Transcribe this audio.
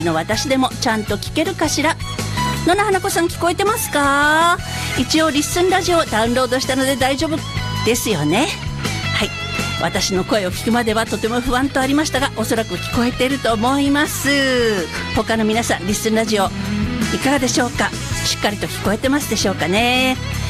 の私でもちゃんと聞けるかしら。野々花子さん聞こえてますか？一応リッスンラジオをダウンロードしたので大丈夫ですよね。はい、私の声を聞くまではとても不安とありましたが、おそらく聞こえていると思います。他の皆さんリッスンラジオいかがでしょうか？しっかりと聞こえてますでしょうかね。